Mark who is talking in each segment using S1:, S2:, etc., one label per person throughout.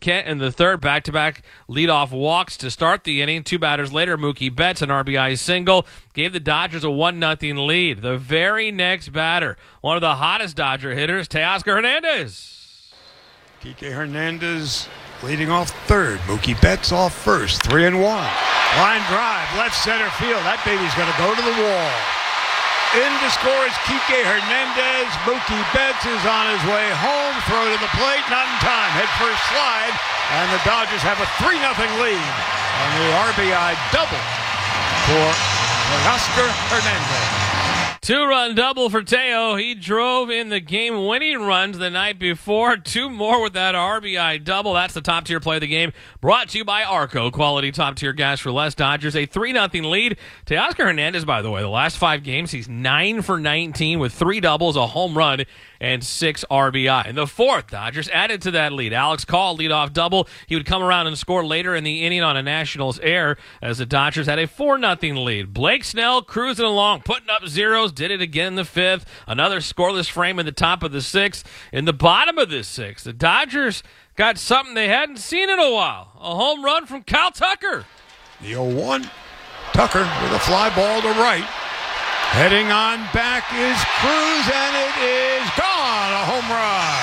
S1: Kent in the third. Back-to-back leadoff walks to start the inning. 2 batters later, Mookie Betts, an RBI single, gave the Dodgers a 1-0 lead. The very next batter, one of the hottest Dodger hitters, Teoscar Hernandez.
S2: Kike Hernandez leading off third. Mookie Betts off first. 3-1. Line drive, left center field. That baby's going to go to the wall. In to score is Kike Hernandez. Mookie Betts is on his way home. Throw to the plate, not in time. Head first slide, and the Dodgers have a 3-0 lead. And the RBI double for Teoscar Hernandez.
S1: 2-run double for Teo. He drove in the game-winning runs the night before. 2 more with that RBI double. That's the top-tier play of the game. Brought to you by Arco. Quality top-tier gas for less. Dodgers a 3-0 lead. Teoscar Hernandez, by the way, the last 5 games, he's 9 for 19 with 3 doubles, a home run, and 6 RBI. In the fourth, Dodgers added to that lead. Alex Call, leadoff double. He would come around and score later in the inning on a Nationals error as the Dodgers had a 4-0 lead. Blake Snell cruising along, putting up zeros, did it again in the fifth. Another scoreless frame in the top of the sixth. In the bottom of the sixth, the Dodgers got something they hadn't seen in a while. A home run from Kyle Tucker.
S2: The 0-1. Tucker with a fly ball to right. Heading on back is Cruz, and it is gone. A home run.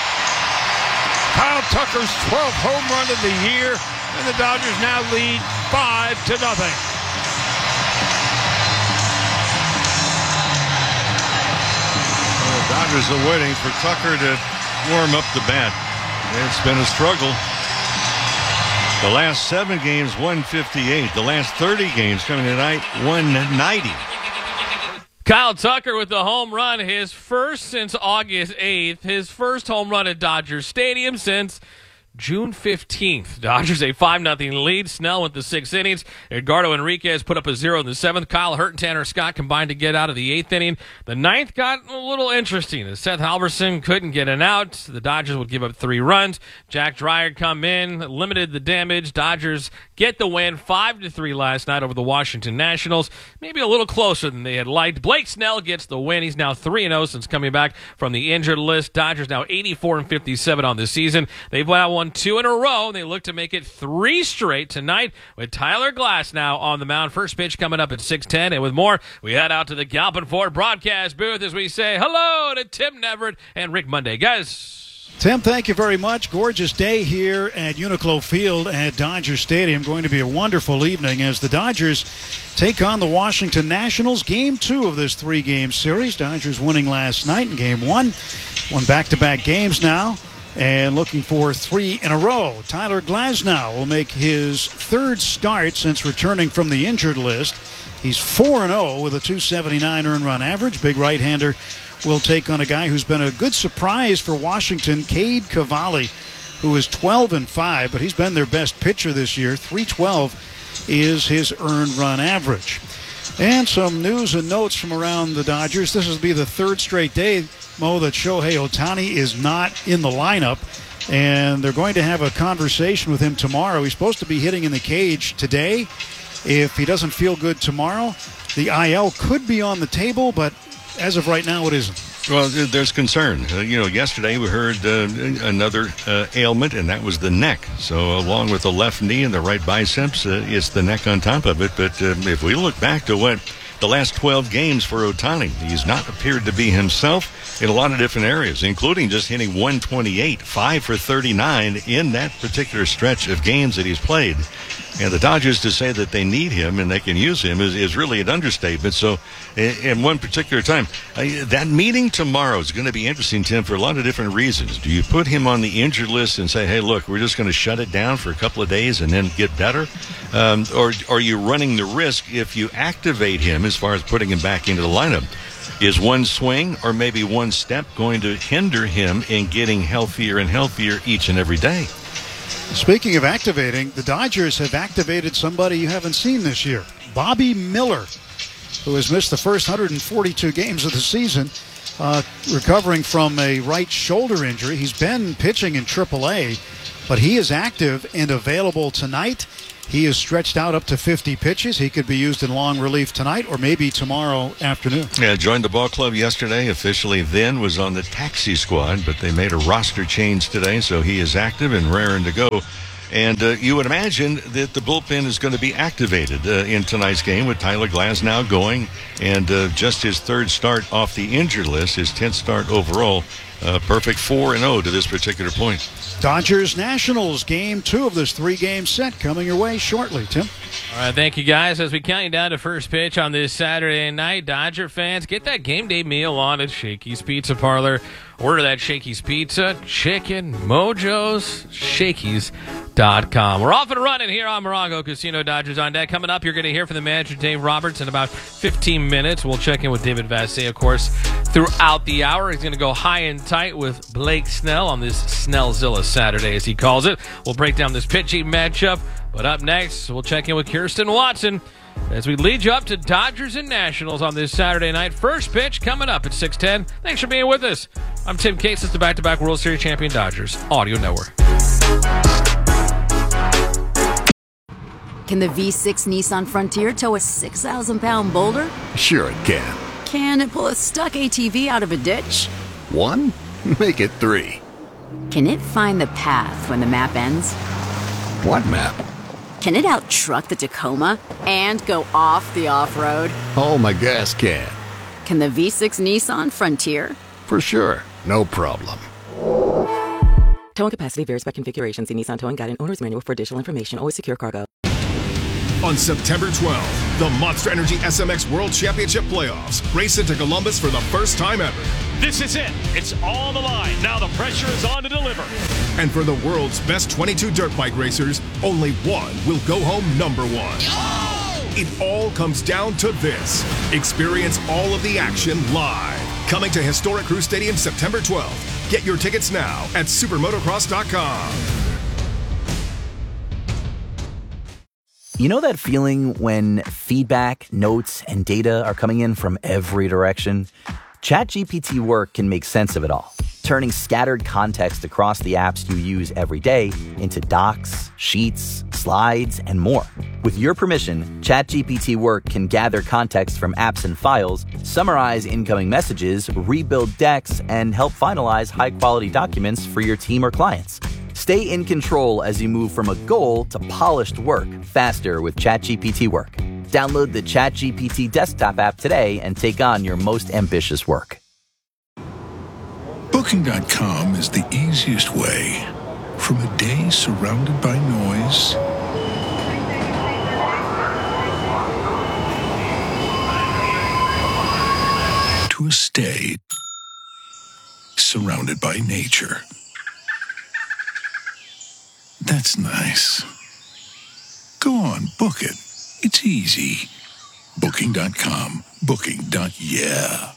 S2: Kyle Tucker's 12th home run of the year, and the Dodgers now lead 5-0.
S3: The Dodgers are waiting for Tucker to warm up the bat. It's been a struggle. The last 7 games, 158. The last 30 games coming tonight, 190.
S1: Kyle Tucker with the home run, his first since August 8th, his first home run at Dodger Stadium since June 15th. Dodgers a 5-0 lead. Snell went the 6 innings. Edgardo Enriquez put up a 0 in the 7th. Kyle Hurt and Tanner Scott combined to get out of the 8th inning. The 9th got a little interesting as Seth Halverson couldn't get an out. The Dodgers would give up 3 runs. Jack Dreyer come in, limited the damage. Dodgers get the win 5-3 last night over the Washington Nationals. Maybe a little closer than they had liked. Blake Snell gets the win. He's now 3-0 since coming back from the injured list. Dodgers now 84-57 on the season. They've won 2 in a row. They look to make it 3 straight tonight with Tyler Glass now on the mound. First pitch coming up at 6:10. And with more, we head out to the Galpin Ford broadcast booth as we say hello to Tim Neverett and Rick Monday. Guys.
S4: Tim, thank you very much. Gorgeous day here at Uniqlo Field at Dodger Stadium. Going to be a wonderful evening as the Dodgers take on the Washington Nationals. Game 2 of this 3-game series. Dodgers winning last night in Game 1. Won back-to-back games now and looking for 3 in a row. Tyler Glasnow will make his 3rd start since returning from the injured list. He's 4-0 with a .279 earned run average. Big right-hander will take on a guy who's been a good surprise for Washington, Cade Cavalli, who is 12-5, but he's been their best pitcher this year. .312 is his earned run average. And some news and notes from around the Dodgers. This will be the 3rd straight day, Mo, that Shohei Ohtani is not in the lineup, and they're going to have a conversation with him tomorrow. He's supposed to be hitting in the cage today. If he doesn't feel good tomorrow, the IL could be on the table, but as of right now, it isn't.
S3: Well, there's concern. Yesterday we heard another ailment, and that was the neck. So along with the left knee and the right biceps, it's the neck on top of it. But if we look back to what the last 12 games for Ohtani, he's not appeared to be himself in a lot of different areas, including just hitting 128, 5 for 39 in that particular stretch of games that he's played. And the Dodgers, to say that they need him and they can use him is really an understatement. So in one particular time, that meeting tomorrow is going to be interesting, Tim, for a lot of different reasons. Do you put him on the injured list and say, hey, look, we're just going to shut it down for a couple of days and then get better? Or are you running the risk if you activate him as far as putting him back into the lineup? Is one swing or maybe one step going to hinder him in getting healthier and healthier each and every day?
S4: Speaking of activating, the Dodgers have activated somebody you haven't seen this year, Bobby Miller, who has missed the first 142 games of the season, recovering from a right shoulder injury. He's been pitching in AAA but he is active and available tonight. He is stretched out up to 50 pitches. He could be used in long relief tonight or maybe tomorrow afternoon.
S3: Yeah, joined the ball club yesterday. Officially then was on the taxi squad, but they made a roster change today, so he is active and raring to go. And you would imagine that the bullpen is going to be activated in tonight's game with Tyler Glasnow going. And just his third start off the injured list, his 10th start overall. Perfect 4-0 to this particular point.
S4: Dodgers-Nationals, Game 2 of this 3-game set coming your way shortly. Tim?
S1: All right, thank you, guys. As we count you down to first pitch on this Saturday night, Dodger fans, get that game day meal on at Shakey's Pizza Parlor. Order that Shakey's Pizza, chicken, Mojo's, Shakey's.com. We're off and running here on Morongo Casino. Dodgers on deck. Coming up, you're going to hear from the manager, Dave Roberts, in about 15 minutes. We'll check in with David Vassegh, of course, throughout the hour. He's going to go high and tight with Blake Snell on this Snellzilla Saturday, as he calls it. We'll break down this pitching matchup. But up next, we'll check in with Kirsten Watson as we lead you up to Dodgers and Nationals on this Saturday night. First pitch coming up at 6:10. Thanks for being with us. I'm Tim Cates. It's the back-to-back World Series champion Dodgers Audio Network.
S5: Can the V6 Nissan Frontier tow a 6,000-pound boulder?
S6: Sure it can.
S5: Can it pull a stuck ATV out of a ditch?
S6: 1? Make it 3.
S5: Can it find the path when the map ends?
S6: What map?
S5: Can it out-truck the Tacoma and go off the off-road?
S6: Oh, my gas can.
S5: Can the V6 Nissan Frontier?
S6: For sure. No problem.
S7: Towing capacity varies by configuration. See Nissan Towing Guide and Owner's Manual for additional information. Always secure cargo.
S8: On September 12th, the Monster Energy SMX World Championship Playoffs race into Columbus for the first time ever.
S9: This is it. It's on the line. Now the pressure is on to deliver.
S8: And for the world's best 22 dirt bike racers, only one will go home number one. Oh! It all comes down to this. Experience all of the action live. Coming to Historic Crew Stadium September 12th. Get your tickets now at supermotocross.com.
S10: You know that feeling when feedback, notes, and data are coming in from every direction? ChatGPT Work can make sense of it all, turning scattered context across the apps you use every day into docs, sheets, slides, and more. With your permission, ChatGPT Work can gather context from apps and files, summarize incoming messages, rebuild decks, and help finalize high-quality documents for your team or clients. Stay in control as you move from a goal to polished work faster with ChatGPT Work. Download the ChatGPT desktop app today and take on your most ambitious work.
S11: Booking.com is the easiest way. From a day surrounded by noise to a stay surrounded by nature. That's nice. Go on, book it. It's easy. Booking.com. Booking.yeah.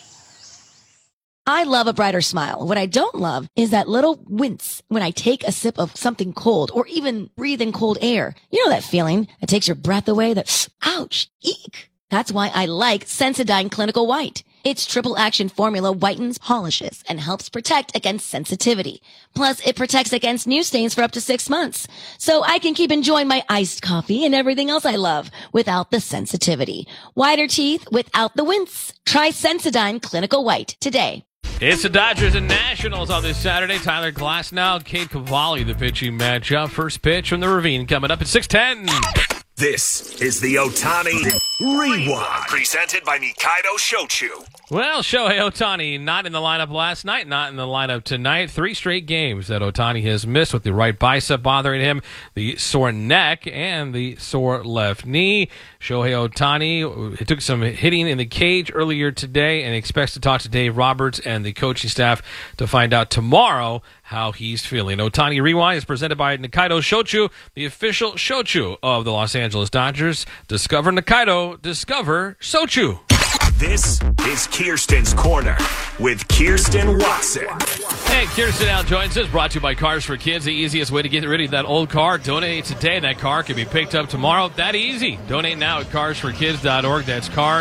S12: I love a brighter smile. What I don't love is that little wince when I take a sip of something cold or even breathe in cold air. You know that feeling that takes your breath away, that ouch, eek. That's why I like Sensodyne Clinical White. Its triple action formula whitens, polishes, and helps protect against sensitivity. Plus, it protects against new stains for up to 6 months. So I can keep enjoying my iced coffee and everything else I love without the sensitivity. Whiter teeth without the wince. Try Sensodyne Clinical White today.
S1: It's the Dodgers and Nationals on this Saturday. Tyler Glasnow, Cade Cavalli, the pitching matchup. First pitch from the Ravine coming up at 6:10.
S13: This is the Ohtani Rewind, presented by Nikaido Shochu.
S1: Well, Shohei Ohtani not in the lineup last night, not in the lineup tonight. 3 straight games that Ohtani has missed with the right bicep bothering him, the sore neck, and the sore left knee. Shohei Ohtani took some hitting in the cage earlier today and expects to talk to Dave Roberts and the coaching staff to find out tomorrow how he's feeling. Ohtani Rewind is presented by Nikaido Shochu, the official shochu of the Los Angeles Dodgers. Discover Nikaido, discover Shochu.
S13: This is Kirsten's Corner with Kirsten Watson.
S1: Hey, Kirsten now joins us, brought to you by Cars for Kids. The easiest way to get rid of that old car. Donate today. That car can be picked up tomorrow. That easy. Donate now at carsforkids.org. That's Cars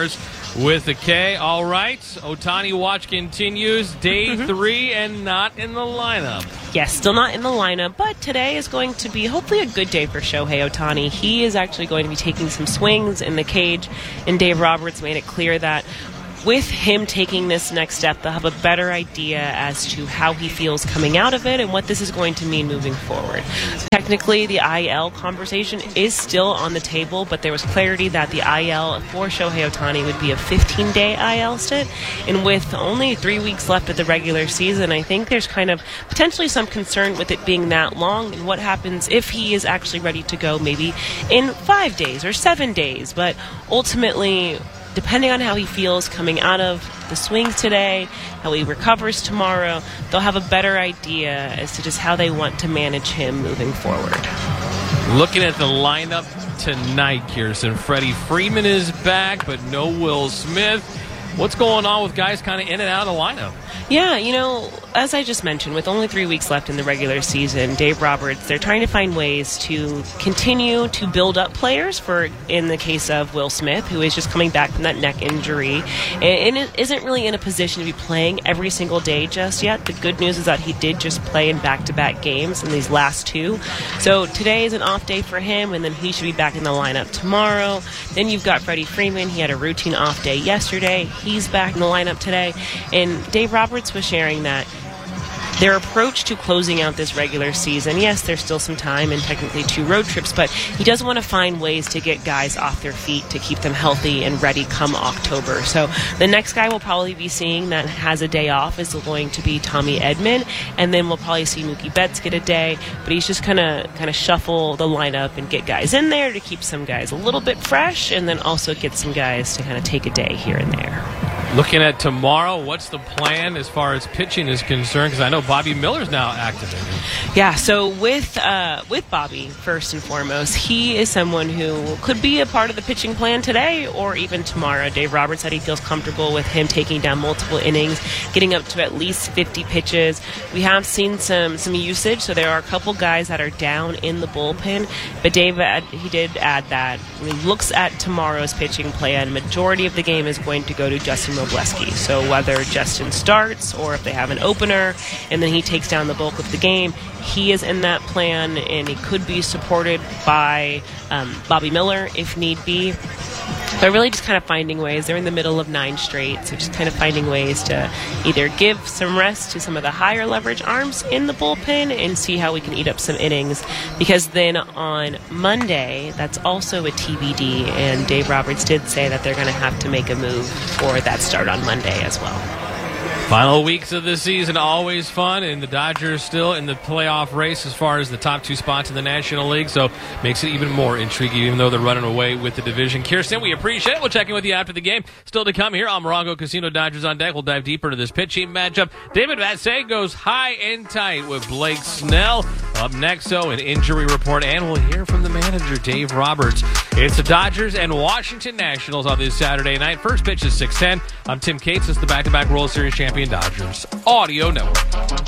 S1: with a K. All right. Ohtani watch continues. Day 3 and not in the lineup.
S14: Yes, still not in the lineup, but today is going to be hopefully a good day for Shohei Ohtani. He is actually going to be taking some swings in the cage, and Dave Roberts made it clear that with him taking this next step, they'll have a better idea as to how he feels coming out of it and what this is going to mean moving forward. Technically, the IL conversation is still on the table, but there was clarity that the IL for Shohei Ohtani would be a 15-day IL stint. And with only 3 weeks left of the regular season, I think there's kind of potentially some concern with it being that long and what happens if he is actually ready to go maybe in 5 days or 7 days. But ultimately, depending on how he feels coming out of the swings today, how he recovers tomorrow, they'll have a better idea as to just how they want to manage him moving forward.
S1: Looking at the lineup tonight, Kirsten, Freddie Freeman is back, but no Will Smith. What's going on with guys kind of in and out of the lineup?
S14: Yeah, as I just mentioned, with only 3 weeks left in the regular season, Dave Roberts, they're trying to find ways to continue to build up players for, in the case of Will Smith, who is just coming back from that neck injury and isn't really in a position to be playing every single day just yet. The good news is that he did just play in back-to-back games in these last 2. So today is an off day for him, and then he should be back in the lineup tomorrow. Then you've got Freddie Freeman. He had a routine off day yesterday. He's back in the lineup today. And Dave Roberts was sharing that their approach to closing out this regular season, yes, there's still some time and technically 2 road trips, but he does want to find ways to get guys off their feet to keep them healthy and ready come October. So the next guy we'll probably be seeing that has a day off is going to be Tommy Edman, and then we'll probably see Mookie Betts get a day, but he's just kind of shuffle the lineup and get guys in there to keep some guys a little bit fresh, and then also get some guys to kind of take a day here and there.
S1: Looking at tomorrow, what's the plan as far as pitching is concerned? Because I know Bobby Miller's now activated.
S14: Yeah, so with Bobby, first and foremost, he is someone who could be a part of the pitching plan today or even tomorrow. Dave Roberts said he feels comfortable with him taking down multiple innings, getting up to at least 50 pitches. We have seen some usage, so there are a couple guys that are down in the bullpen, but Dave, he did add that when he looks at tomorrow's pitching plan, majority of the game is going to go to Justin Robleski. So whether Justin starts or if they have an opener and then he takes down the bulk of the game, he is in that plan, and he could be supported by Bobby Miller if need be. They're really just kind of finding ways. They're in the middle of 9 straight, so just kind of finding ways to either give some rest to some of the higher leverage arms in the bullpen and see how we can eat up some innings. Because then on Monday, that's also a TBD, and Dave Roberts did say that they're going to have to make a move for that start on Monday as well.
S1: Final weeks of the season, always fun, and the Dodgers still in the playoff race as far as the top 2 spots in the National League, so makes it even more intriguing, even though they're running away with the division. Kirsten, we appreciate it. We'll check in with you after the game. Still to come here on Morongo Casino, Dodgers on Deck. We'll dive deeper into this pitching matchup. David Vassegh goes high and tight with Blake Snell. Up next, so an injury report, and we'll hear from the manager, Dave Roberts. It's the Dodgers and Washington Nationals on this Saturday night. First pitch is 6:10. I'm Tim Cates. It's the back-to-back World Series champion Dodgers Audio Network.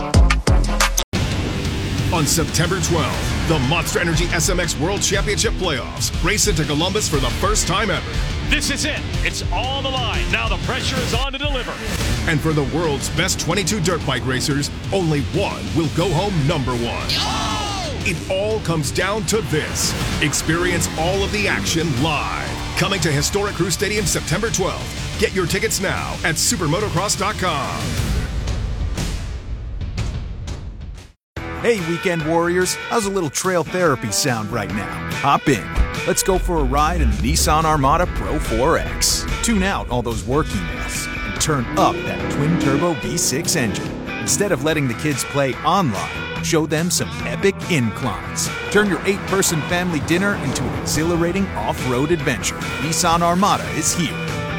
S8: On September 12th, the Monster Energy SMX World Championship Playoffs race into Columbus for the first time ever.
S9: This is it. It's all on the line. Now the pressure is on to deliver.
S8: And for the world's best 22 dirt bike racers, only one will go home number 1. It all comes down to this. Experience all of the action live. Coming to Historic Crew Stadium September 12th. Get your tickets now at supermotocross.com.
S15: Hey, weekend warriors, how's a little trail therapy sound right now? Hop in. Let's go for a ride in the Nissan Armada Pro 4X. Tune out all those work emails and turn up that twin-turbo V6 engine. Instead of letting the kids play online, show them some epic inclines. Turn your 8-person family dinner into an exhilarating off-road adventure. Nissan Armada is here.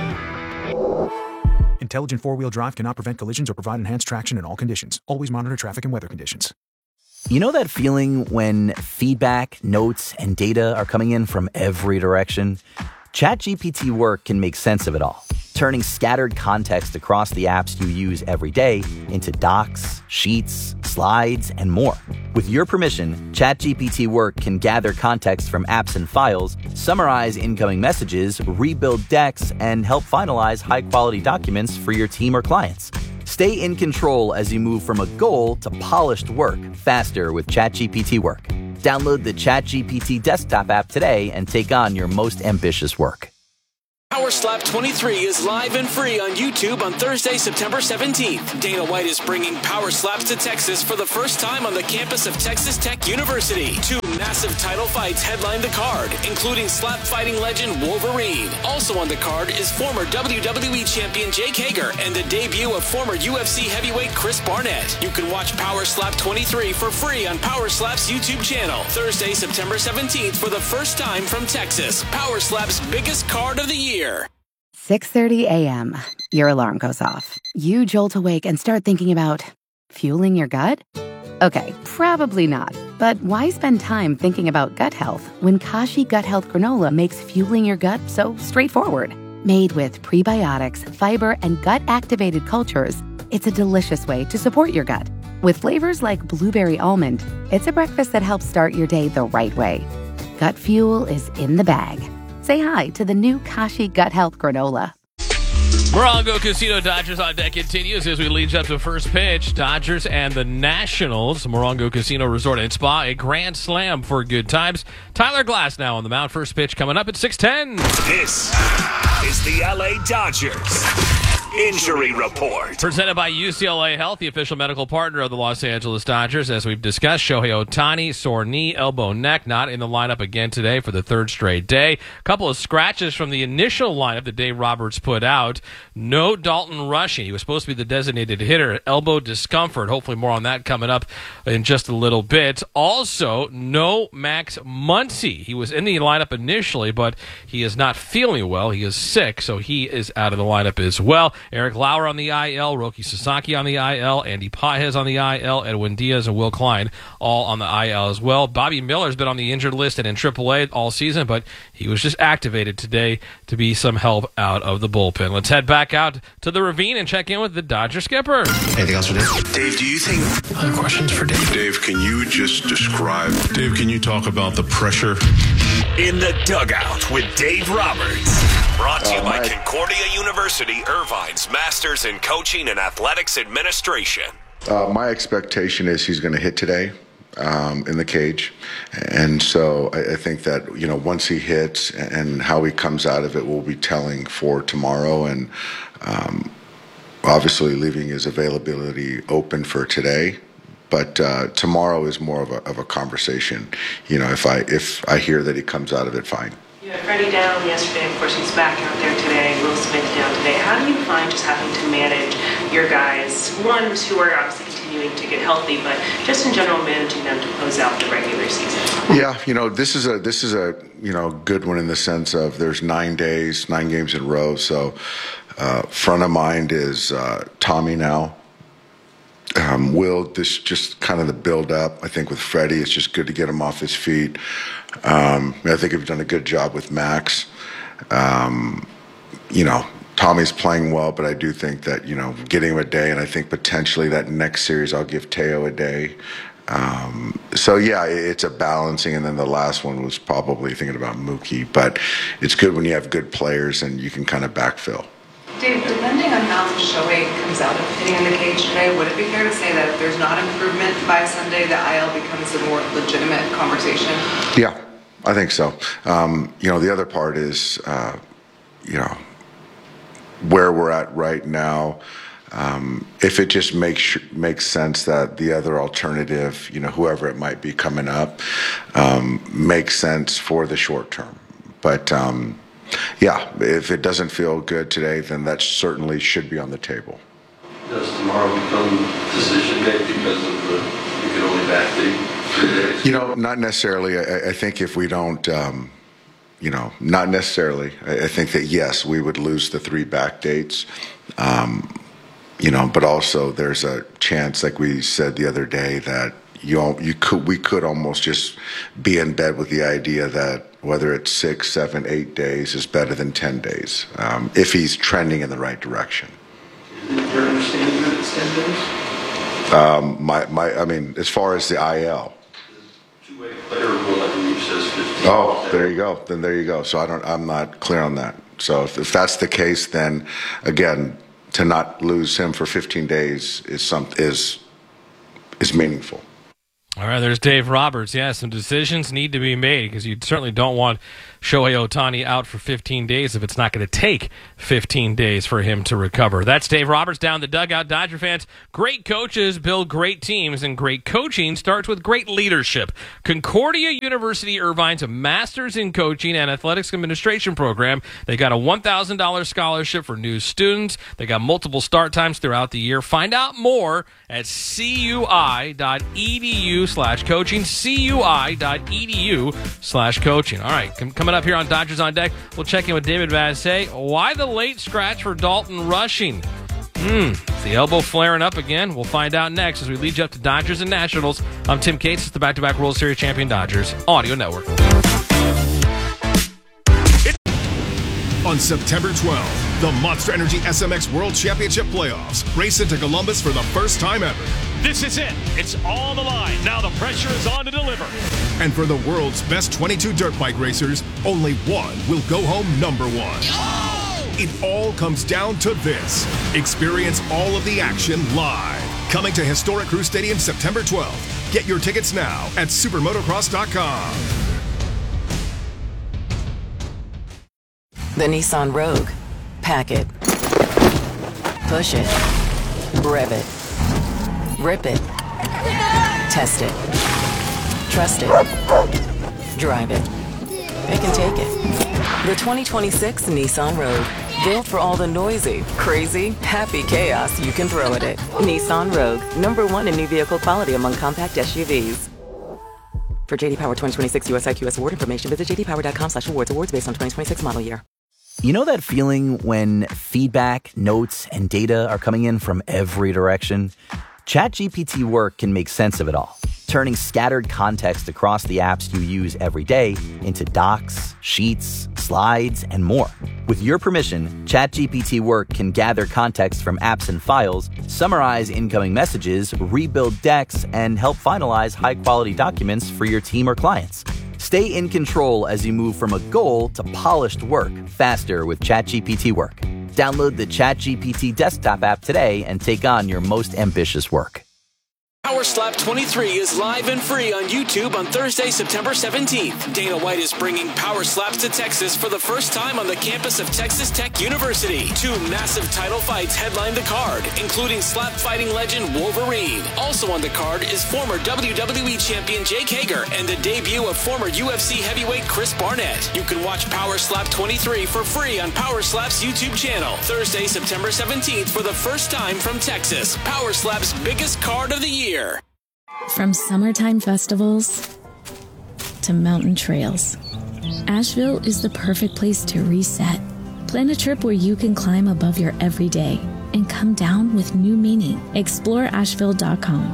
S15: Intelligent four-wheel drive cannot prevent collisions or provide enhanced traction in all conditions. Always monitor traffic and weather conditions.
S10: You know that feeling when feedback, notes, and data are coming in from every direction? ChatGPT Work can make sense of it all, turning scattered context across the apps you use every day into docs, sheets, slides, and more. With your permission, ChatGPT Work can gather context from apps and files, summarize incoming messages, rebuild decks, and help finalize high-quality documents for your team or clients. Stay in control as you move from a goal to polished work faster with ChatGPT Work. Download the ChatGPT desktop app today and take on your most ambitious work.
S16: Power Slap 23 is live and free on YouTube on Thursday, September 17th. Dana White is bringing Power Slaps to Texas for the first time on the campus of Texas Tech University. 2 massive title fights headline the card, including slap fighting legend Wolverine. Also on the card is former WWE champion Jake Hager and the debut of former UFC heavyweight Chris Barnett. You can watch Power Slap 23 for free on Power Slap's YouTube channel. Thursday, September 17th for the first time from Texas. Power Slap's biggest card of the year.
S17: 6:30 a.m. Your alarm goes off. You jolt awake and start thinking about fueling your gut? Okay, probably not. But why spend time thinking about gut health when Kashi Gut Health Granola makes fueling your gut so straightforward? Made with prebiotics, fiber, and gut-activated cultures, it's a delicious way to support your gut. With flavors like blueberry almond, it's a breakfast that helps start your day the right way. Gut fuel is in the bag. Say hi to the new Kashi Gut Health Granola.
S1: Morongo Casino Dodgers on deck continues as we lead up to first pitch. Dodgers and the Nationals. Morongo Casino Resort and Spa, a grand slam for good times. Tyler Glass now on the mound. First pitch coming up at 6:10.
S13: This is the LA Dodgers Injury Report.
S1: Presented by UCLA Health, the official medical partner of the Los Angeles Dodgers. As we've discussed, Shohei Ohtani, sore knee, elbow, neck, not in the lineup again today for the third straight day. A couple of scratches from the initial lineup that Dave Roberts put out. No Dalton Rushing. He was supposed to be the designated hitter. Elbow discomfort. Hopefully more on that coming up in just a little bit. Also, no Max Muncy. He was in the lineup initially, but he is not feeling well. He is sick, so he is out of the lineup as well. Eric Lauer on the IL, Roki Sasaki on the IL, Andy Pages on the IL, Edwin Diaz and Will Klein all on the IL as well. Bobby Miller's been on the injured list and in AAA all season, but he was just activated today to be some help out of the bullpen. Let's head back out to the Ravine and check in with the Dodger skipper.
S18: Anything else for Dave?
S19: Dave, do you think...
S18: Other questions for Dave?
S19: Dave, can you just describe...
S11: Dave, can you talk about the pressure?
S13: In the Dugout with Dave Roberts. Brought to you by Concordia University, Irvine's Masters in Coaching and Athletics Administration.
S20: My expectation is he's going to hit today in the cage. And so I think that, you know, once he hits and how he comes out of it will be telling for tomorrow. And obviously leaving his availability open for today. But tomorrow is more of a conversation. You know, if I hear that he comes out of it, fine.
S14: You had Freddie down yesterday. Of course, he's back out there today. Will Smith down today. How do you find just having to manage your guys, ones who are obviously continuing to get healthy, but just in general managing them to close out the regular season?
S20: Yeah, you know, this is a you know, good one in the sense of there's 9 days, 9 games in a row. So front of mind is Tommy now. Will, this just kind of the build up. I think with Freddie, it's just good to get him off his feet. I think we've done a good job with Max. You know, Tommy's playing well, but I do think that, you know, getting him a day, and I think potentially that next series I'll give Teo a day. So, yeah, it's a balancing, and then the last one was probably thinking about Mookie. But it's good when you have good players and you can kind of backfill.
S21: Dave, depending on how Shohei comes out of hitting in the cage today, would it be fair to say that if there's not improvement by Sunday, the IL becomes a more legitimate conversation?
S20: Yeah, I think so. You know, the other part is, you know, where we're at right now. If it just makes sense that the other alternative, you know, whoever it might be coming up, makes sense for the short term. But yeah, if it doesn't feel good today, then that certainly should be on the table.
S22: Does tomorrow become decision day because of you can only backdate 3 days?
S20: You know, not necessarily. I think if we don't, you know, not necessarily. I think that, yes, we would lose the 3 back dates. You know, but also there's a chance, like we said the other day, that we could almost just be in bed with the idea that whether it's 6, 7, 8 days is better than 10 days, if he's trending in the right direction.
S22: Is it your understanding that it's 10 days?
S20: I mean, as far as the IL.
S22: Two-way player rule, I believe, says 15.
S20: Oh, there you go. Then there you go. So I'm not clear on that. So if that's the case, then again, to not lose him for 15 days is meaningful.
S1: All right, there's Dave Roberts. Yeah, some decisions need to be made because you certainly don't want Shohei Ohtani out for 15 days if it's not going to take 15 days for him to recover. That's Dave Roberts down the dugout. Dodger fans, great coaches build great teams, and great coaching starts with great leadership. Concordia University Irvine's a Master's in Coaching and Athletics Administration program. They got a $1,000 scholarship for new students. They got multiple start times throughout the year. Find out more at cui.edu/coaching, cui.edu/coaching. All right, coming up here on Dodgers on Deck, we'll check in with David Vassegh. Why the late scratch for Dalton Rushing? Is the elbow flaring up again? We'll find out next as we lead you up to Dodgers and Nationals. I'm Tim Cates. It's the back-to-back World Series champion Dodgers Audio Network.
S8: On September 12th, the Monster Energy SMX World Championship Playoffs race into Columbus for the first time ever.
S9: This is it. It's all on the line. Now the pressure is on to deliver.
S8: And for the world's best 22 dirt bike racers, only one will go home number one. It all comes down to this. Experience all of the action live. Coming to historic Crew Stadium September 12th. Get your tickets now at supermotocross.com.
S7: The Nissan Rogue. Pack it. Push it. Rev it. Rip it. Test it. Trust it. Drive it. Pick and take it. The 2026 Nissan Rogue. Built for all the noisy, crazy, happy chaos you can throw at it. Nissan Rogue. #1 in new vehicle quality among compact SUVs. For JD Power 2026 US IQS award information, visit jdpower.com/awards. Awards based on 2026 model year.
S10: You know that feeling when feedback, notes, and data are coming in from every direction? ChatGPT Work can make sense of it all, turning scattered context across the apps you use every day into docs, sheets, slides, and more. With your permission, ChatGPT Work can gather context from apps and files, summarize incoming messages, rebuild decks, and help finalize high-quality documents for your team or clients. Stay in control as you move from a goal to polished work faster with ChatGPT Work. Download the ChatGPT desktop app today and take on your most ambitious work.
S16: Power Slap 23 is live and free on YouTube on Thursday, September 17th. Dana White is bringing Power Slaps to Texas for the first time on the campus of Texas Tech University. 2 massive title fights headline the card, including slap fighting legend Wolverine. Also on the card is former WWE champion Jake Hager and the debut of former UFC heavyweight Chris Barnett. You can watch Power Slap 23 for free on Power Slap's YouTube channel. Thursday, September 17th for the first time from Texas. Power Slap's biggest card of the year.
S2: From summertime festivals to mountain trails, Asheville is the perfect place to reset. Plan a trip where you can climb above your everyday and come down with new meaning. Explore Asheville.com.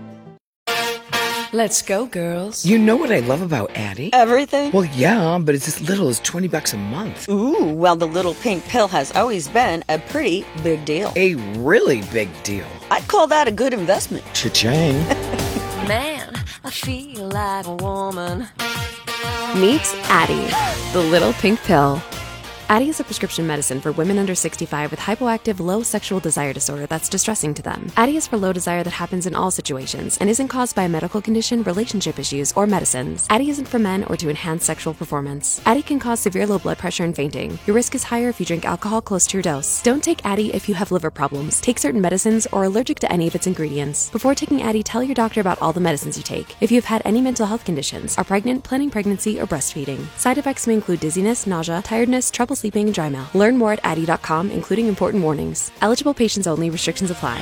S3: Let's go, girls. You know what I love about Addie?
S23: Everything?
S3: Well, yeah, but it's as little as $20 a month.
S23: Ooh, well, the little pink pill has always been a pretty big deal.
S3: A really big deal.
S23: I'd call that a good investment.
S3: Cha-ching.
S24: Man, I feel like a woman.
S25: Meet Addie, the little pink pill. Addie is a prescription medicine for women under 65 with hypoactive low sexual desire disorder that's distressing to them. Addie is for low desire that happens in all situations and isn't caused by a medical condition, relationship issues, or medicines. Addie isn't for men or to enhance sexual performance. Addie can cause severe low blood pressure and fainting. Your risk is higher if you drink alcohol close to your dose. Don't take Addie if you have liver problems, take certain medicines, or are allergic to any of its ingredients. Before taking Addie, tell your doctor about all the medicines you take. If you've had any mental health conditions, are pregnant, planning pregnancy, or breastfeeding. Side effects may include dizziness, nausea, tiredness, trouble sleeping, and dry mouth. Learn more at Addie.com, including important warnings. Eligible patients only. Restrictions apply.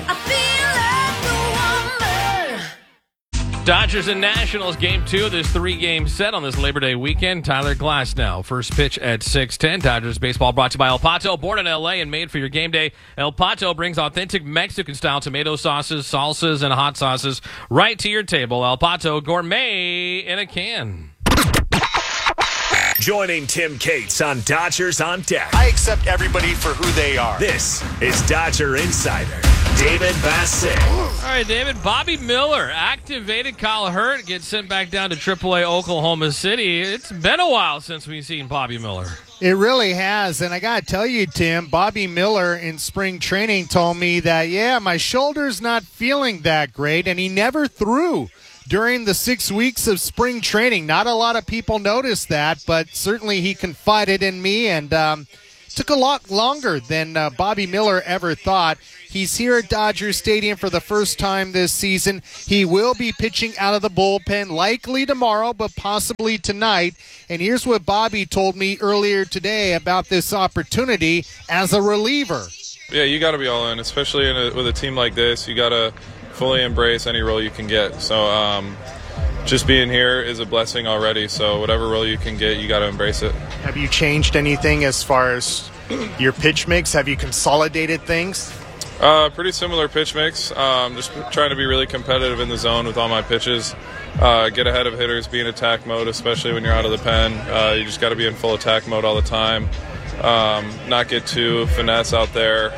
S1: Dodgers and Nationals, Game 2 of this 3-game set on this Labor Day weekend. Tyler Glasnow, first pitch at 6:10. Dodgers baseball brought to you by El Pato. Born in L.A. and made for your game day, El Pato brings authentic Mexican-style tomato sauces, salsas, and hot sauces right to your table. El Pato, gourmet in a can.
S13: Joining Tim Cates on Dodgers on Deck.
S26: I accept everybody for who they are.
S13: This is Dodger Insider David Bassett.
S1: All right, David. Bobby Miller activated. Kyle Hurt gets sent back down to AAA Oklahoma City. It's been a while since we've seen Bobby Miller.
S4: It really has, and I got to tell you, Tim, Bobby Miller in spring training told me that, my shoulder's not feeling that great, and he never threw during the 6 weeks of spring training. Not a lot of people noticed that, but certainly he confided in me, and took a lot longer than Bobby Miller ever thought. He's here at Dodger Stadium for the first time this season. He will be pitching out of the bullpen, likely tomorrow, but possibly tonight. And here's what Bobby told me earlier today about this opportunity as a reliever.
S5: Yeah, you got to be all in, especially with a team like this. You got to fully embrace any role you can get. So just being here is a blessing already. So whatever role you can get, you got to embrace it.
S4: Have you changed anything as far as your pitch mix? Have you consolidated things?
S5: Pretty similar pitch mix. Just trying to be really competitive in the zone with all my pitches. Get ahead of hitters, be in attack mode, especially when you're out of the pen. You just got to be in full attack mode all the time. Not get too finesse out there.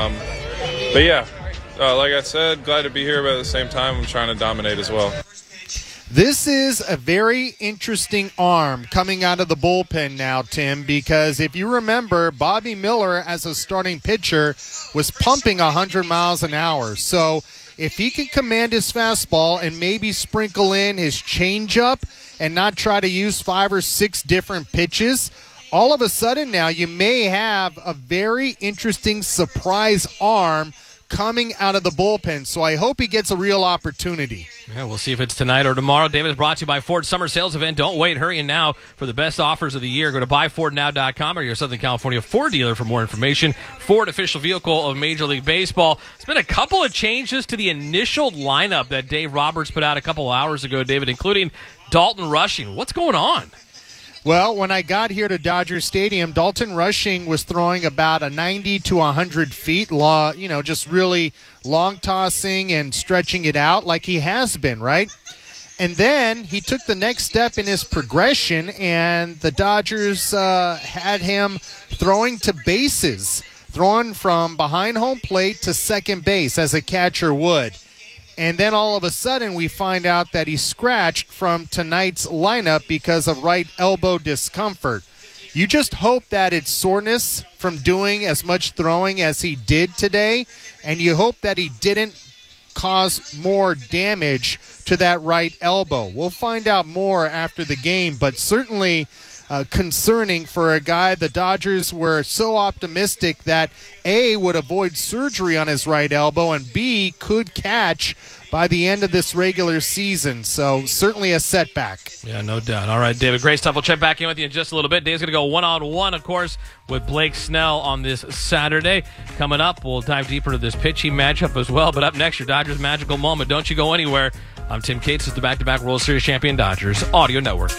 S5: But yeah, like I said, glad to be here, but at the same time, I'm trying to dominate as well.
S4: This is a very interesting arm coming out of the bullpen now, Tim, because if you remember, Bobby Miller as a starting pitcher was pumping 100 miles an hour. So if he can command his fastball and maybe sprinkle in his changeup and not try to use 5 or 6 different pitches, all of a sudden now you may have a very interesting surprise arm coming out of the bullpen. So I hope he gets a real opportunity.
S1: Yeah, we'll see if it's tonight or tomorrow. David is brought to you by Ford Summer Sales Event. Don't wait. Hurry in now for the best offers of the year. Go to buyfordnow.com or your Southern California Ford dealer for more information. Ford, official vehicle of Major League Baseball. There's been a couple of changes to the initial lineup that Dave Roberts put out a couple hours ago, David, including Dalton Rushing. What's going on?
S4: Well, when I got here to Dodger Stadium, Dalton Rushing was throwing about a 90 to 100 feet, just really long tossing and stretching it out like he has been, right? And then he took the next step in his progression, and the Dodgers had him throwing to bases, throwing from behind home plate to second base as a catcher would. And then all of a sudden we find out that he's scratched from tonight's lineup because of right elbow discomfort. You just hope that it's soreness from doing as much throwing as he did today, and you hope that he didn't cause more damage to that right elbow. We'll find out more after the game, but certainly concerning for a guy the Dodgers were so optimistic that A, would avoid surgery on his right elbow, and B, could catch by the end of this regular season. So certainly a setback.
S1: Yeah, no doubt. All right, David, great stuff. We'll check back in with you in just a little bit. Dave's going to go one-on-one, of course, with Blake Snell on this Saturday. Coming up, we'll dive deeper into this pitching matchup as well. But up next, your Dodgers magical moment. Don't you go anywhere. I'm Tim Cates with the back-to-back World Series champion Dodgers Audio Network.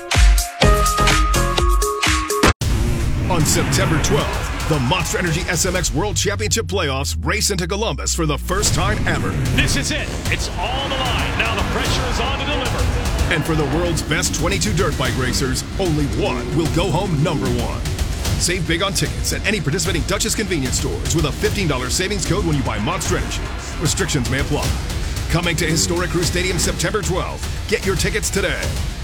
S8: On September 12th, the Monster Energy SMX World Championship Playoffs race into Columbus for the first time ever.
S9: This is it. It's all the line. Now the pressure is on to deliver.
S8: And for the world's best 22 dirt bike racers, only one will go home number one. Save big on tickets at any participating Dutchess convenience stores with a $15 savings code when you buy Monster Energy. Restrictions may apply. Coming to historic Crew Stadium September 12th. Get your tickets today.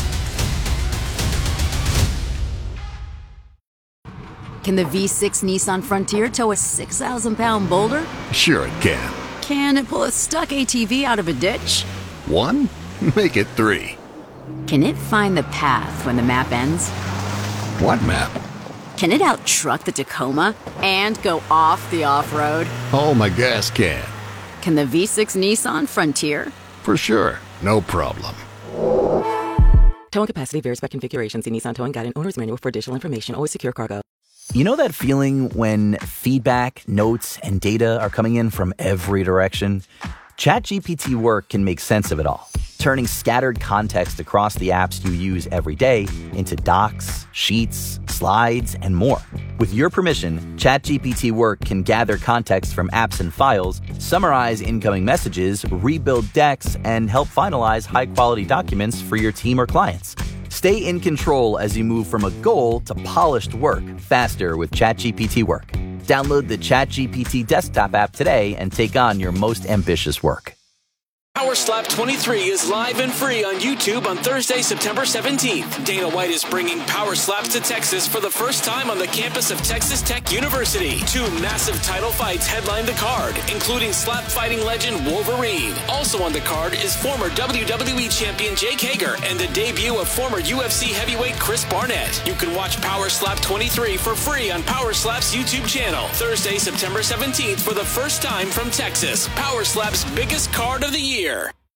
S6: Can the V6 Nissan Frontier tow a 6,000-pound boulder?
S11: Sure it can.
S6: Can it pull a stuck ATV out of a ditch?
S11: 1? Make it 3.
S6: Can it find the path when the map ends?
S11: What map?
S6: Can it out-truck the Tacoma and go off the off-road?
S11: Oh, my gas can.
S6: Can the V6 Nissan Frontier?
S11: For sure. No problem.
S7: Towing capacity varies by configuration. See Nissan Towing Guide and Owner's Manual for additional information. Always secure cargo.
S10: You know that feeling when feedback, notes, and data are coming in from every direction? ChatGPT Work can make sense of it all, turning scattered context across the apps you use every day into docs, sheets, slides, and more. With your permission, ChatGPT Work can gather context from apps and files, summarize incoming messages, rebuild decks, and help finalize high-quality documents for your team or clients. Stay in control as you move from a goal to polished work faster with ChatGPT Work. Download the ChatGPT desktop app today and take on your most ambitious work.
S16: Power Slap 23 is live and free on YouTube on Thursday, September 17th. Dana White is bringing Power Slaps to Texas for the first time on the campus of Texas Tech University. 2 massive title fights headline the card, including slap fighting legend Wolverine. Also on the card is former WWE champion Jake Hager and the debut of former UFC heavyweight Chris Barnett. You can watch Power Slap 23 for free on Power Slap's YouTube channel. Thursday, September 17th for the first time from Texas. Power Slap's biggest card of the year.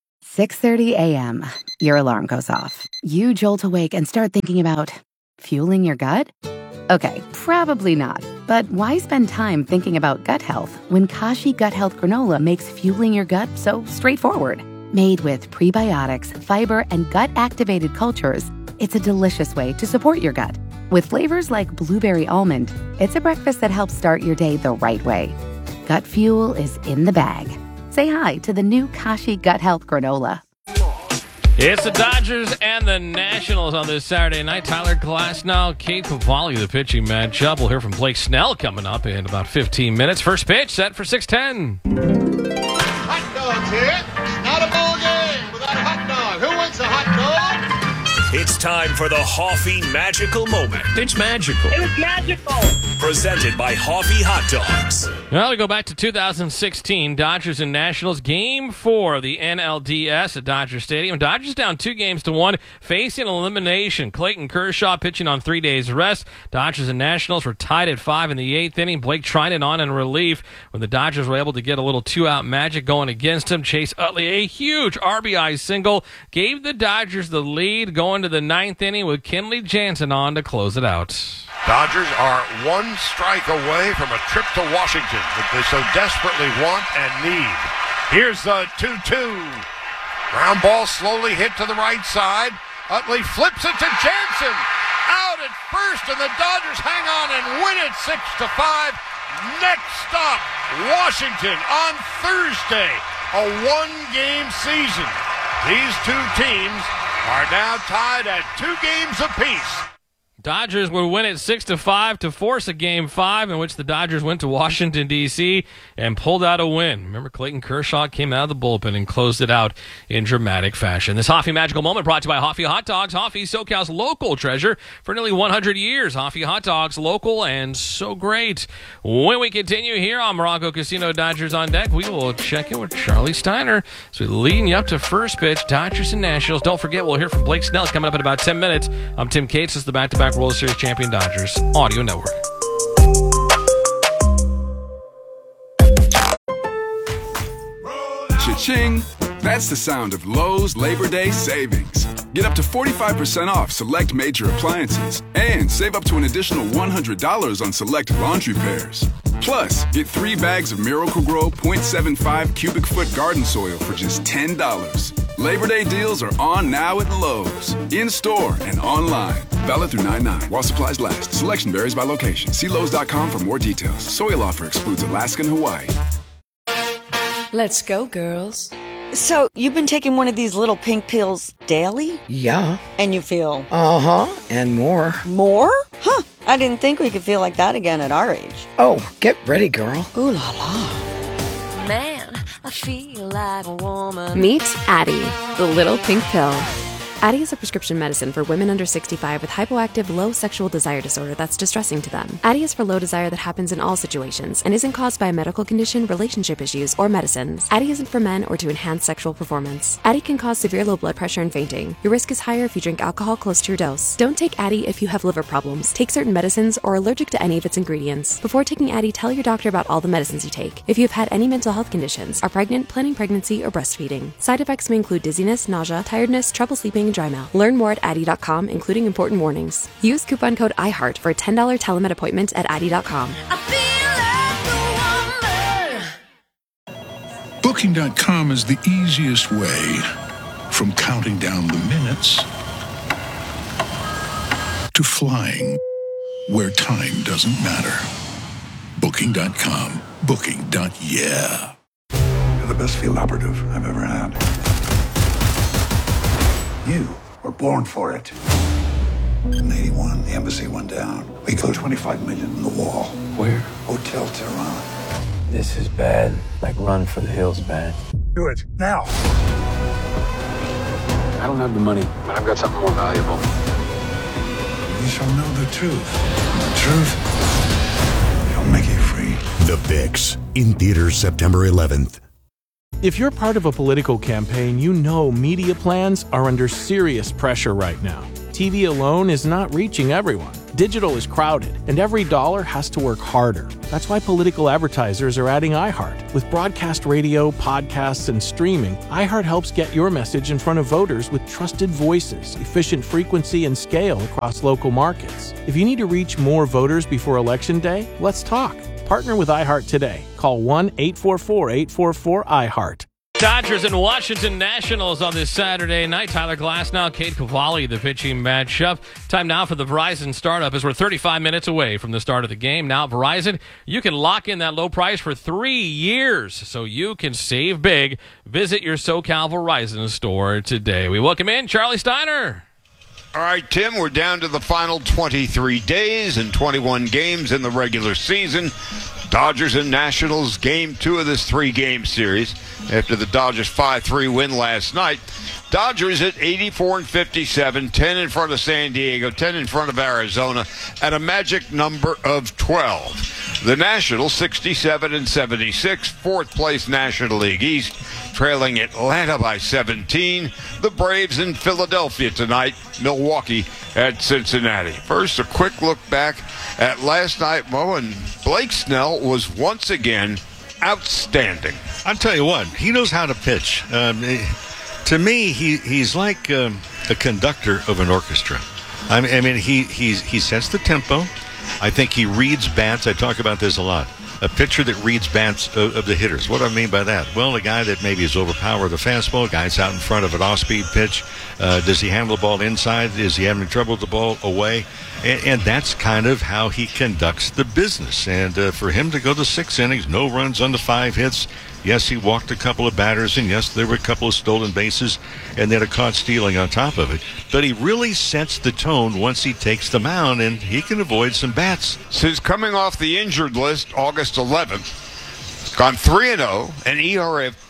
S12: 6:30 a.m. Your alarm goes off. You jolt awake and start thinking about fueling your gut? Okay, probably not. But why spend time thinking about gut health when Kashi Gut Health Granola makes fueling your gut so straightforward? Made with prebiotics, fiber, and gut-activated cultures, it's a delicious way to support your gut. With flavors like blueberry almond, it's a breakfast that helps start your day the right way. Gut fuel is in the bag. Say hi to the new Kashi Gut Health Granola.
S1: It's the Dodgers and the Nationals on this Saturday night. Tyler Glasnow, Kate Cavalli, the pitching matchup. We'll hear from Blake Snell coming up in about 15 minutes. First pitch set for 6:10.
S15: Hot dogs here. Not a ball game without a hot dog. Who wants a hot dog?
S13: It's time for the Hoffy Magical Moment.
S9: It's magical.
S15: It was magical.
S13: Presented by Hoffy Hot Dogs.
S1: Well, we go back to 2016, Dodgers and Nationals, Game 4 of the NLDS at Dodger Stadium. Dodgers down 2-1, facing elimination. Clayton Kershaw pitching on 3 days rest. Dodgers and Nationals were tied at 5 in the 8th inning. Blake Trinan on in relief when the Dodgers were able to get a little 2-out magic going against him. Chase Utley, a huge RBI single, gave the Dodgers the lead going to the 9th inning with Kenley Jansen on to close it out.
S17: Dodgers are 1 strike away from a trip to Washington that they so desperately want and need. Here's the 2-2. Ground ball slowly hit to the right side. Utley flips it to Jansen. Out at first, and the Dodgers hang on and win it 6-5. Next stop, Washington on Thursday. A 1-game season. These 2 teams are now tied at 2 games apiece.
S1: Dodgers would win it 6-5 to force a Game 5 in which the Dodgers went to Washington, D.C. and pulled out a win. Remember, Clayton Kershaw came out of the bullpen and closed it out in dramatic fashion. This Hoffy Magical Moment brought to you by Hoffy Hot Dogs. Hoffy, SoCal's local treasure for nearly 100 years. Hoffy Hot Dogs, local and so great. When we continue here on Morocco Casino Dodgers on Deck, we will check in with Charlie Steiner. So leading you up to first pitch, Dodgers and Nationals. Don't forget, we'll hear from Blake Snell coming up in about 10 minutes. I'm Tim Cates. This is the back-to-back World Series champion Dodgers Audio Network.
S18: Cha-ching! That's the sound of Lowe's Labor Day savings. Get up to 45% off select major appliances and save up to an additional $100 on select laundry pairs. Plus, get 3 bags of Miracle-Gro 0.75 cubic foot garden soil for just $10. Labor Day deals are on now at Lowe's, in-store and online. Valid through 9/9 while supplies last. Selection varies by location. See Lowe's.com for more details. Soil offer excludes Alaska and Hawaii.
S24: Let's go, girls.
S23: So, you've been taking one of these little pink pills daily?
S3: Yeah.
S23: And you feel?
S3: Uh-huh, and more.
S23: More? Huh, I didn't think we could feel like that again at our age.
S3: Oh, get ready, girl.
S23: Ooh la la.
S24: Man, I feel like a woman.
S25: Meet Addie, the little pink pill. Addie is a prescription medicine for women under 65 with hypoactive low sexual desire disorder that's distressing to them. Addie is for low desire that happens in all situations and isn't caused by a medical condition, relationship issues, or medicines. Addie isn't for men or to enhance sexual performance. Addie can cause severe low blood pressure and fainting. Your risk is higher if you drink alcohol close to your dose. Don't take Addie if you have liver problems, take certain medicines, or are allergic to any of its ingredients. Before taking Addie, tell your doctor about all the medicines you take. If you have had any mental health conditions, are pregnant, planning pregnancy, or breastfeeding. Side effects may include dizziness, nausea, tiredness, trouble sleeping, and dry mouth. Learn more at Addie.com, including important warnings. Use coupon code IHEART for a $10 telemed appointment at Addie.com.
S11: Booking.com is the easiest way from counting down the minutes to flying where time doesn't matter. Booking.com. Booking.yeah.
S19: You're the best field operative I've ever had. You were born for it. In 81, the embassy went down. We put $25 million in the wall.
S2: Where?
S19: Hotel Tehran.
S2: This is bad. Like run for the hills bad.
S19: Do it, now.
S2: I don't have the money, but I've got something more valuable.
S19: You shall know the truth. And the truth shall make you free.
S8: The Fix, in theaters September 11th.
S14: If you're part of a political campaign, you know media plans are under serious pressure right now. TV alone is not reaching everyone. Digital is crowded, and every dollar has to work harder. That's why political advertisers are adding iHeart. With broadcast radio, podcasts, and streaming, iHeart helps get your message in front of voters with trusted voices, efficient frequency, and scale across local markets. If you need to reach more voters before Election Day, let's talk. Partner with iHeart today. Call 1-844-844-iHeart.
S1: Dodgers and Washington Nationals on this Saturday night. Tyler Glasnow, Cade Cavalli, the pitching matchup. Time now for the Verizon startup as we're 35 minutes away from the start of the game. Now at Verizon, you can lock in that low price for 3 years so you can save big. Visit your SoCal Verizon store today. We welcome in Charlie Steiner.
S17: All right, Tim, we're down to the final 23 days and 21 games in the regular season. Dodgers and Nationals, game 2 of this 3-game series after the Dodgers 5-3 win last night. Dodgers at 84-57, 10 in front of San Diego, 10 in front of Arizona, at a magic number of 12. The Nationals 67-76, fourth place National League East, trailing Atlanta by 17. The Braves in Philadelphia tonight, Milwaukee at Cincinnati. First, a quick look back at last night, Mo, and Blake Snell was once again outstanding.
S20: I'll tell you what, he knows how to pitch. To me, he's like a conductor of an orchestra. I mean, he sets the tempo. I think he reads bats. I talk about this a lot. A pitcher that reads bats of the hitters. What do I mean by that? Well, a guy that maybe is overpowered the fastball, guy's out in front of an off-speed pitch. Does he handle the ball inside? Is he having trouble with the ball away? And that's kind of how he conducts the business. And for him to go to 6 innings, no runs on the 5 hits. Yes, he walked a couple of batters, and yes, there were a couple of stolen bases, and then a caught stealing on top of it. But he really sets the tone once he takes the mound, and he can avoid some bats.
S17: Since coming off the injured list August 11th, gone 3-0, an ERA of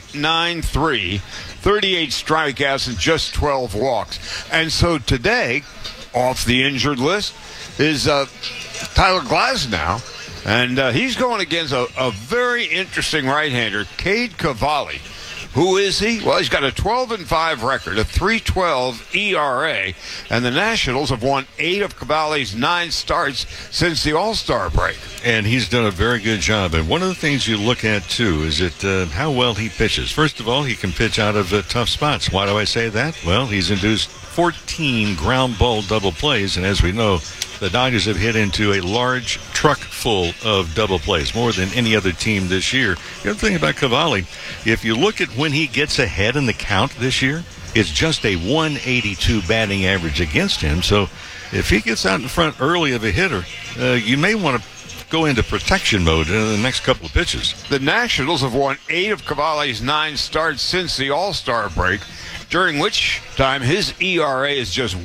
S17: .93, 38 strikeouts, and just 12 walks. And so today, off the injured list, is Tyler Glasnow. And he's going against a very interesting right-hander, Cade Cavalli. Who is he? Well, he's got a 12-5 record, a 3.12 ERA, and the Nationals have won 8 of Cavalli's 9 starts since the All-Star break.
S20: And he's done a very good job. And one of the things you look at, too, is how well he pitches. First of all, he can pitch out of tough spots. Why do I say that? Well, he's induced 14 ground ball double plays, and as we know, the Dodgers have hit into a large truck full of double plays, more than any other team this year. The other thing about Cavalli, if you look at when he gets ahead in the count this year, it's just a 182 batting average against him. So if he gets out in front early of a hitter, you may want to go into protection mode in the next couple of pitches.
S17: The Nationals have won 8 of Cavalli's 9 starts since the All-Star break, during which time his ERA is just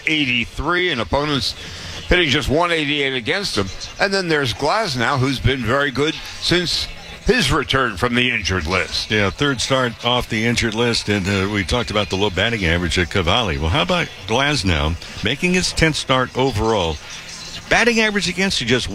S17: 183 and opponents hitting just 188 against him. And then there's Glasnow, who's been very good since his return from the injured list.
S20: Yeah, third start off the injured list, and we talked about the low batting average at Cavalli. Well, how about Glasnow making his 10th start overall? Batting average against you, just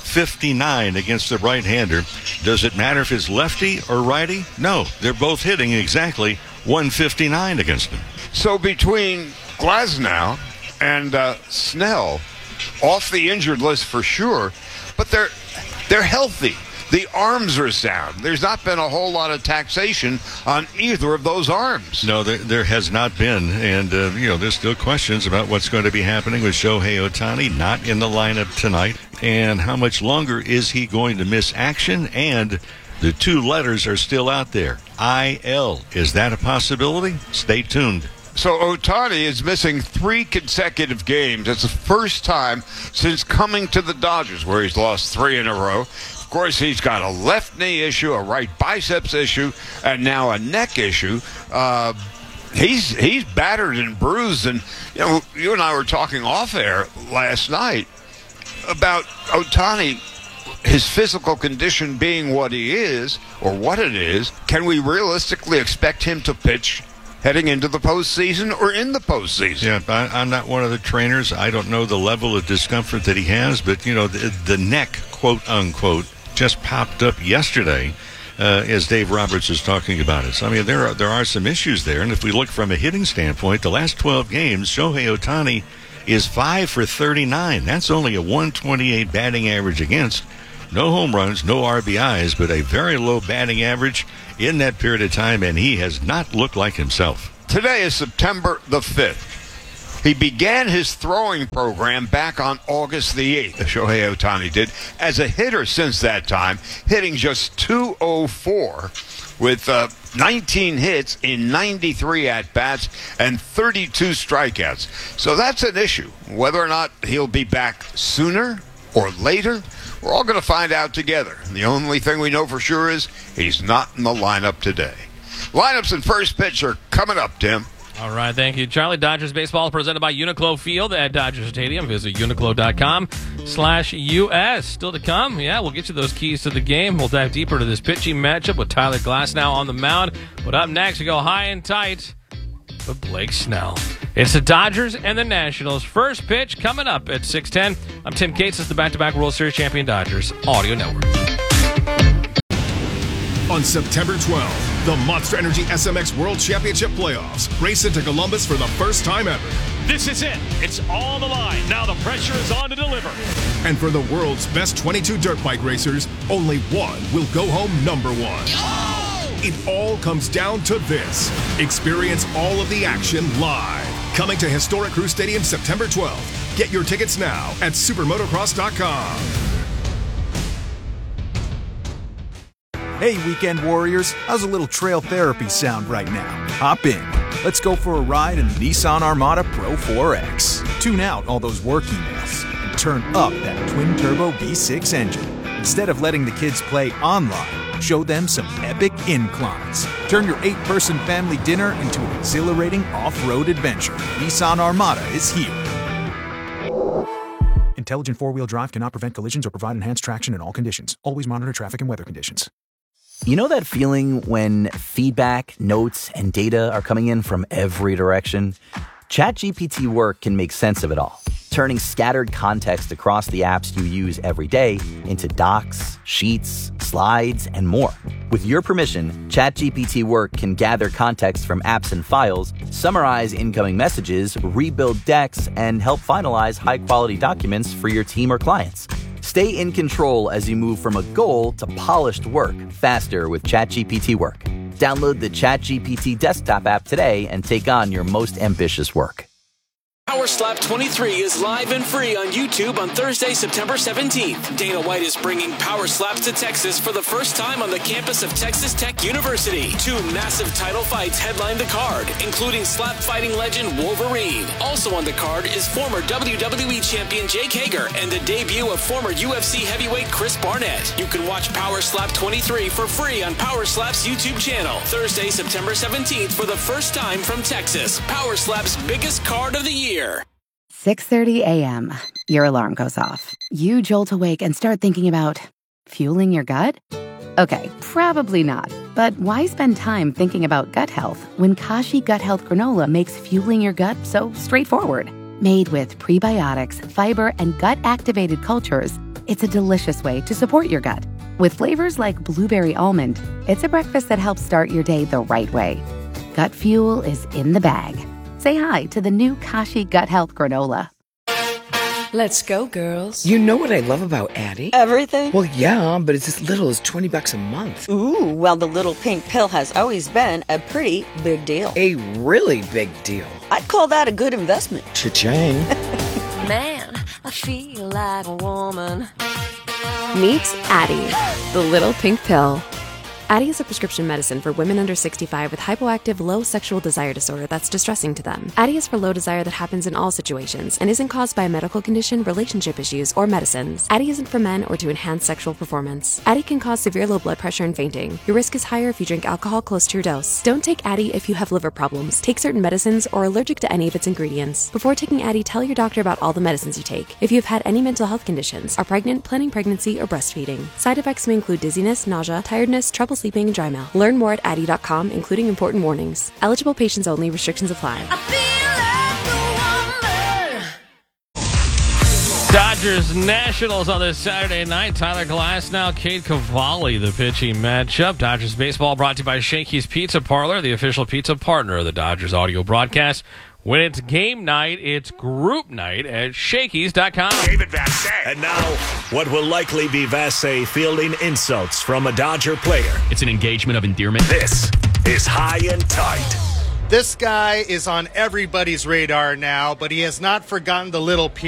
S20: 159 against the right-hander. Does it matter if it's lefty or righty? No, they're both hitting exactly 159 against him.
S17: So between Glasnow and Snell, off the injured list for sure, but they're healthy. The arms are sound. There's not been a whole lot of taxation on either of those arms.
S20: No, there has not been. And, there's still questions about what's going to be happening with Shohei Ohtani, not in the lineup tonight. And how much longer is he going to miss action? And the 2 letters are still out there. IL. Is that a possibility? Stay tuned.
S17: So Ohtani is missing 3 consecutive games. It's the first time since coming to the Dodgers where he's lost 3 in a row. Of course, he's got a left knee issue, a right biceps issue, and now a neck issue. he's battered and bruised. And, you and I were talking off air last night about Ohtani, his physical condition being what he is, or what it is. Can we realistically expect him to pitch heading into the postseason or in the postseason?
S20: Yeah, I'm not one of the trainers. I don't know the level of discomfort that he has, but, the neck, quote unquote, just popped up yesterday as Dave Roberts is talking about it. So, there are some issues there. And if we look from a hitting standpoint, the last 12 games, Shohei Ohtani is 5 for 39. That's only a 128 batting average against. No home runs, no RBIs, but a very low batting average in that period of time, and he has not looked like himself.
S17: Today is September the 5th. He began his throwing program back on August the 8th, Shohei Ohtani did, as a hitter since that time, hitting just .204 with 19 hits in 93 at-bats and 32 strikeouts. So that's an issue. Whether or not he'll be back sooner or later, we're all going to find out together. The only thing we know for sure is he's not in the lineup today. Lineups and first pitch are coming up, Tim.
S1: All right, thank you, Charlie. Dodgers baseball presented by Uniqlo Field at Dodger Stadium. Visit uniqlo.com/US. Still to come, we'll get you those keys to the game. We'll dive deeper into this pitching matchup with Tyler Glasnow on the mound. But up next, we go high and tight with Blake Snell. It's the Dodgers and the Nationals. First pitch coming up at 6:10. I'm Tim Cates. It's the back-to-back World Series champion Dodgers Audio Network.
S8: On September 12th, the Monster Energy SMX World Championship Playoffs race into Columbus for the first time ever.
S9: This is it. It's all on the line. Now the pressure is on to deliver.
S8: And for the world's best 22 dirt bike racers, only one will go home number one. It all comes down to this. Experience all of the action live. Coming to historic Crew Stadium September 12th. Get your tickets now at supermotocross.com.
S4: Hey, weekend warriors, how's a little trail therapy sound right now? Hop in. Let's go for a ride in the Nissan Armada Pro 4X. Tune out all those work emails and turn up that twin-turbo V6 engine. Instead of letting the kids play online, show them some epic inclines. Turn your 8-person family dinner into an exhilarating off-road adventure. Nissan Armada is here. Intelligent four-wheel drive cannot prevent collisions or provide enhanced traction in all conditions. Always monitor traffic and weather conditions.
S10: You know that feeling when feedback, notes, and data are coming in from every direction? ChatGPT Work can make sense of it all, turning scattered context across the apps you use every day into docs, sheets, slides, and more. With your permission, ChatGPT Work can gather context from apps and files, summarize incoming messages, rebuild decks, and help finalize high-quality documents for your team or clients. Stay in control as you move from a goal to polished work faster with ChatGPT Work. Download the ChatGPT desktop app today and take on your most ambitious work.
S16: Power Slap 23 is live and free on YouTube on Thursday, September 17th. Dana White is bringing Power Slaps to Texas for the first time on the campus of Texas Tech University. 2 massive title fights headline the card, including slap fighting legend Wolverine. Also on the card is former WWE champion Jake Hager and the debut of former UFC heavyweight Chris Barnett. You can watch Power Slap 23 for free on Power Slap's YouTube channel. Thursday, September 17th for the first time from Texas. Power Slap's biggest card of the year.
S12: 6:30 a.m. Your alarm goes off. You jolt awake and start thinking about fueling your gut? Okay, probably not. But why spend time thinking about gut health when Kashi Gut Health Granola makes fueling your gut so straightforward? Made with prebiotics, fiber, and gut-activated cultures, it's a delicious way to support your gut. With flavors like blueberry almond, it's a breakfast that helps start your day the right way. Gut fuel is in the bag. Say hi to the new Kashi Gut Health Granola.
S24: Let's go, girls.
S3: You know what I love about Addie?
S23: Everything?
S3: Well, yeah, but it's as little as $20 a month.
S23: Ooh, well, the little pink pill has always been a pretty big deal.
S3: A really big deal.
S23: I'd call that a good investment.
S3: Cha-ching.
S24: Man, I feel like a woman.
S25: Meet Addie, the little pink pill. Addyi is a prescription medicine for women under 65 with hypoactive low sexual desire disorder that's distressing to them. Addyi is for low desire that happens in all situations and isn't caused by a medical condition, relationship issues, or medicines. Addyi isn't for men or to enhance sexual performance. Addyi can cause severe low blood pressure and fainting. Your risk is higher if you drink alcohol close to your dose. Don't take Addyi if you have liver problems, take certain medicines, or are allergic to any of its ingredients. Before taking Addyi, tell your doctor about all the medicines you take. If you have had any mental health conditions, are pregnant, planning pregnancy, or breastfeeding. Side effects may include dizziness, nausea, tiredness, trouble sleeping, and dry mouth. Learn more at Addyi.com, including important warnings. Eligible patients only. Restrictions apply.
S1: Dodgers Nationals on this Saturday night. Tyler Glasnow, Cade Cavalli, the pitching matchup. Dodgers baseball brought to you by Shakey's Pizza Parlor, the official pizza partner of the Dodgers audio broadcast. When it's game night, it's group night at Shakey's.com.
S13: David Vassegh. And now, what will likely be Vassegh fielding insults from a Dodger player.
S5: It's an engagement of endearment.
S13: This is High and Tight.
S6: This guy is on everybody's radar now, but he has not forgotten the little people.